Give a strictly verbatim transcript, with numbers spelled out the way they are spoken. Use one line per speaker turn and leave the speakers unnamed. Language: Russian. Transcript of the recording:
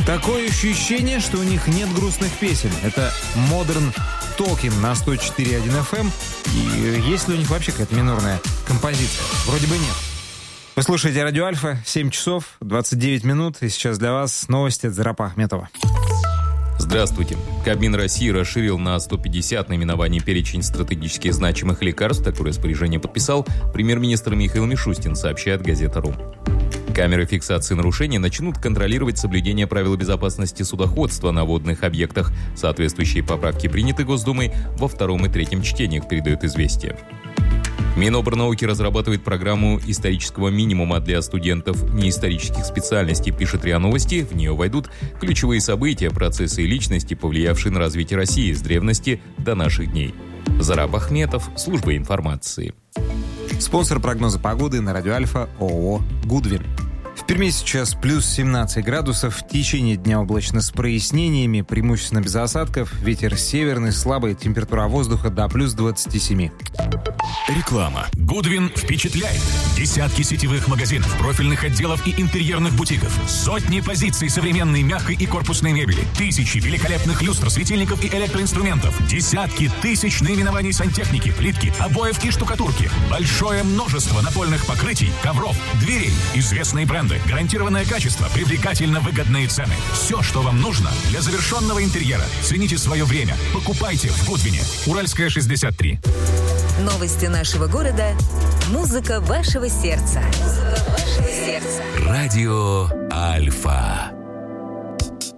Такое ощущение, что у них нет грустных песен. Это Modern Talking на сто четыре и один эф эм. И есть ли у них вообще какая-то минорная композиция? Вроде бы нет. Вы слушаете Радио Альфа, семь часов двадцать девять минут, и сейчас для вас новости от Зарапа Ахметова.
Здравствуйте. Кабмин России расширил на сто пятьдесят наименований перечень стратегически значимых лекарств. Такое распоряжение подписал премьер-министр Михаил Мишустин, сообщает газета РУ. Камеры фиксации нарушений начнут контролировать соблюдение правил безопасности судоходства на водных объектах. Соответствующие поправки приняты Госдумой во втором и третьем чтениях, передает «Известия». Минобрнауки разрабатывает программу исторического минимума для студентов неисторических специальностей, пишет РИА Новости. В нее войдут ключевые события, процессы и личности, повлиявшие на развитие России с древности до наших дней. Зарап Ахметов, служба информации.
Спонсор прогноза погоды на Радио Альфа ООО «Гудвин». В Перми сейчас плюс семнадцать градусов, в течение дня облачно с прояснениями, преимущественно без осадков, ветер северный, слабый, температура воздуха до плюс двадцать семь.
Реклама. Гудвин впечатляет. Десятки сетевых магазинов, профильных отделов и интерьерных бутиков. Сотни позиций современной мягкой и корпусной мебели. Тысячи великолепных люстр, светильников и электроинструментов. Десятки тысяч наименований сантехники, плитки, обоев и штукатурки. Большое множество напольных покрытий, ковров, дверей. Известные бренды, гарантированное качество, привлекательно выгодные цены. Все, что вам нужно для завершенного интерьера. Цените свое время. Покупайте в Гудвине. Уральская, шестьдесят три.
Новости нашего города. Музыка вашего сердца. Музыка вашего сердца.
Радио Альфа.